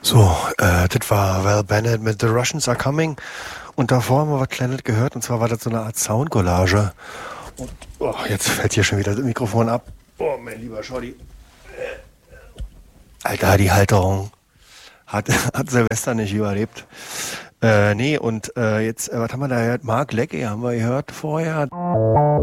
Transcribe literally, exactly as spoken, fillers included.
So, äh, das war Val Bennett mit The Russians Are Coming. Und davor haben wir was Kleines gehört. Und zwar war das so eine Art Soundcollage. Und oh, jetzt fällt hier schon wieder das Mikrofon ab. Oh, mein lieber Scholli. Alter, die Halterung hat, hat Silvester nicht überlebt. Äh, nee, und äh, jetzt, äh, was haben wir da gehört? Mark Leckie haben wir gehört vorher.